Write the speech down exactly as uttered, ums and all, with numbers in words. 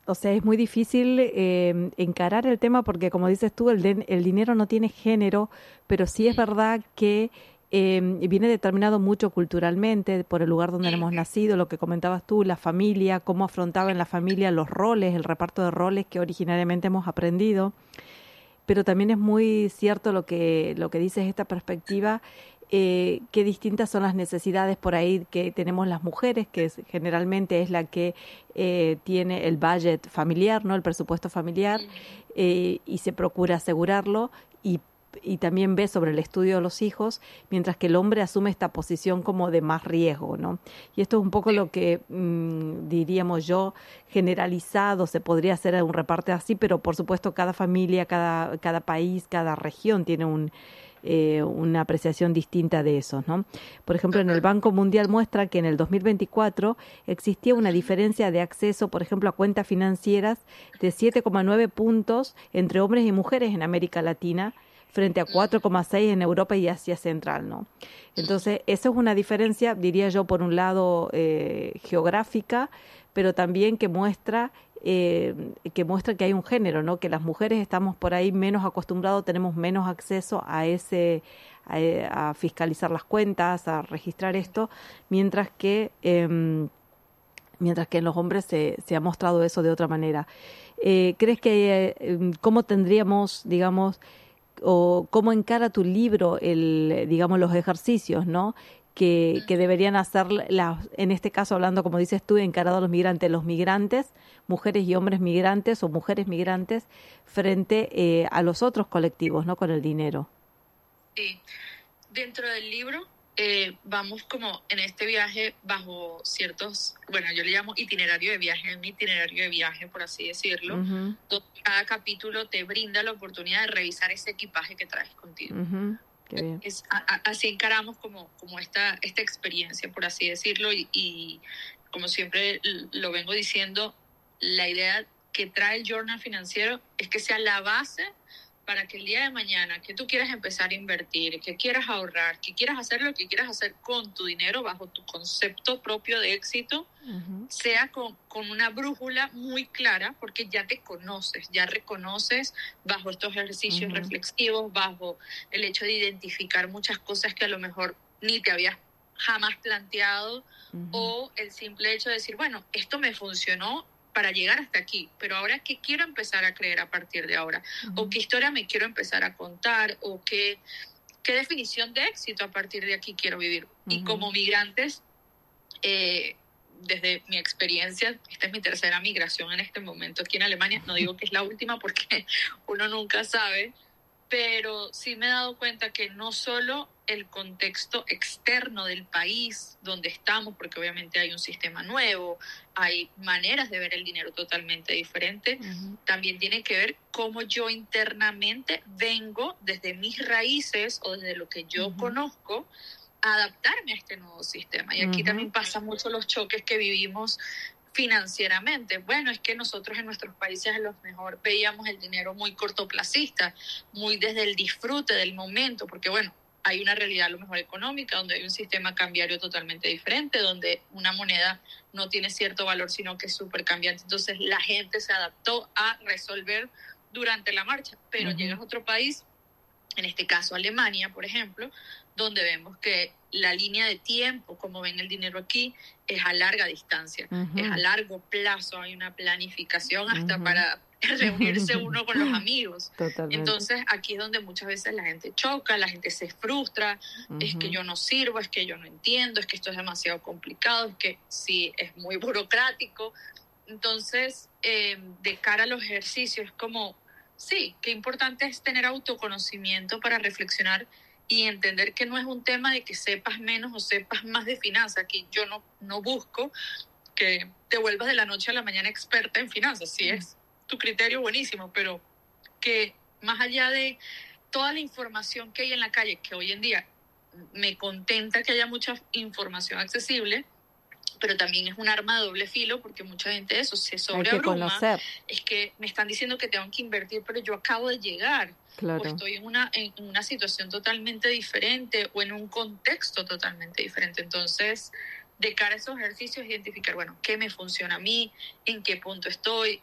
O sea, es muy difícil eh, encarar el tema porque, como dices tú, el, de- el dinero no tiene género, pero sí es verdad que eh, viene determinado mucho culturalmente por el lugar donde hemos Ujú. nacido, lo que comentabas tú, la familia, cómo afrontaba en la familia los roles, el reparto de roles que originariamente hemos aprendido. Pero también es muy cierto lo que, lo que dices, esta perspectiva, eh, qué distintas son las necesidades por ahí que tenemos las mujeres, que es- generalmente es la que eh, tiene el budget familiar, ¿no? El presupuesto familiar, Ujú. eh, y se procura asegurarlo y, y también ve sobre el estudio de los hijos, mientras que el hombre asume esta posición como de más riesgo, ¿no? Y esto es un poco Sí. lo que mm, diríamos yo, generalizado, se podría hacer un reparto así, pero por supuesto cada familia, cada, cada país, cada región tiene un, eh, una apreciación distinta de eso, ¿no? Por ejemplo, en el Total. Banco Mundial muestra que en el dos mil veinticuatro existía una diferencia de acceso, por ejemplo, a cuentas financieras de siete coma nueve puntos entre hombres y mujeres en América Latina, frente a cuatro Ujú. coma seis en Europa y Asia Central, ¿no? Entonces, eso es una diferencia, diría yo, por un lado eh, geográfica, pero también que muestra eh, que muestra que hay un género, ¿no? Que las mujeres estamos por ahí menos acostumbrados, tenemos menos acceso a ese a, eh, a fiscalizar las cuentas, a registrar esto, mientras que eh, mientras que en los hombres se, se ha mostrado eso de otra manera. Eh, ¿Crees que eh, cómo tendríamos, digamos, o cómo encara tu libro el, digamos, los ejercicios, ¿no? Que, que Ujú. deberían hacer, las, en este caso hablando, como dices tú, encarado a los migrantes, los migrantes, mujeres y hombres migrantes o mujeres migrantes, frente eh, a los otros colectivos, ¿no? Con el dinero. Sí. Dentro del libro eh, vamos como en este viaje bajo ciertos, bueno, yo le llamo itinerario de viaje, un itinerario de viaje, por así decirlo, Ujú, donde cada capítulo te brinda la oportunidad de revisar ese equipaje que traes contigo. ujú, qué bien. Es, a, a, así encaramos como, como esta, esta experiencia, por así decirlo, y, y como siempre lo vengo diciendo, la idea que trae el journal financiero es que sea la base para que el día de mañana que tú quieras empezar a invertir, que quieras ahorrar, que quieras hacer lo que quieras hacer con tu dinero bajo tu concepto propio de éxito, Ujú, sea con, con una brújula muy clara, porque ya te conoces, ya reconoces bajo estos ejercicios ujú, reflexivos, bajo el hecho de identificar muchas cosas que a lo mejor ni te habías jamás planteado, ujú, o el simple hecho de decir, bueno, esto me funcionó para llegar hasta aquí, pero ahora qué quiero empezar a creer a partir de ahora, o ujú, qué historia me quiero empezar a contar, o qué, qué definición de éxito a partir de aquí quiero vivir. Y ujú. como migrantes, eh, desde mi experiencia, esta es mi tercera migración en este momento aquí en Alemania, no digo que es la última porque uno nunca sabe, pero sí me he dado cuenta que no solo el contexto externo del país donde estamos, porque obviamente hay un sistema nuevo, hay maneras de ver el dinero totalmente diferente, Ujú, también tiene que ver cómo yo internamente vengo desde mis raíces o desde lo que yo ujú, conozco a adaptarme a este nuevo sistema. Y aquí ujú, también pasa mucho los choques que vivimos financieramente. Bueno, es que nosotros en nuestros países a lo mejor veíamos el dinero muy cortoplacista, muy desde el disfrute del momento, porque bueno, hay una realidad a lo mejor económica, donde hay un sistema cambiario totalmente diferente, donde una moneda no tiene cierto valor, sino que es súper cambiante. Entonces la gente se adaptó a resolver durante la marcha, pero ujú, llegas a otro país, en este caso Alemania, por ejemplo, donde vemos que la línea de tiempo, como ven el dinero aquí, es a larga distancia, es a ujú, largo plazo, hay una planificación hasta ujú. para reunirse uno con los amigos. Totalmente. Entonces aquí es donde muchas veces la gente choca, la gente se frustra, es que Ujú, yo no sirvo, es que yo no entiendo, es que esto es demasiado complicado, es que sí, es muy burocrático. Entonces, eh, de cara a los ejercicios, es como, sí, qué importante es tener autoconocimiento para reflexionar y entender que no es un tema de que sepas menos o sepas más de finanzas. Aquí yo no, no busco que te vuelvas de la noche a la mañana experta en finanzas. Si es tu criterio, buenísimo, pero que más allá de toda la información que hay en la calle, que hoy en día me contenta que haya mucha información accesible, pero también es un arma de doble filo porque mucha gente de eso se hay que sobreabruma. conocer, Es que me están diciendo que tengo que invertir, pero yo acabo de llegar o claro. estoy en una, en una situación totalmente diferente o en un contexto totalmente diferente. Entonces, de cara a esos ejercicios, identificar, bueno, qué me funciona a mí, en qué punto estoy,